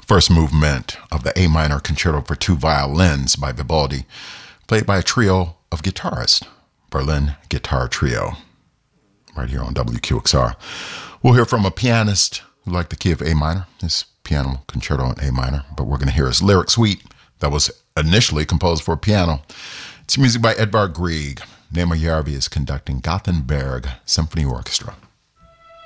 First movement of the A minor concerto for two violins by Vivaldi, played by a trio of guitarists, Berlin Guitar Trio, right here on WQXR. We'll hear from a pianist who liked the key of A minor, his piano concerto in A minor, but we're going to hear his lyric suite that was initially composed for piano. It's music by Edvard Grieg. Nemo Järvi is conducting Gothenburg Symphony Orchestra.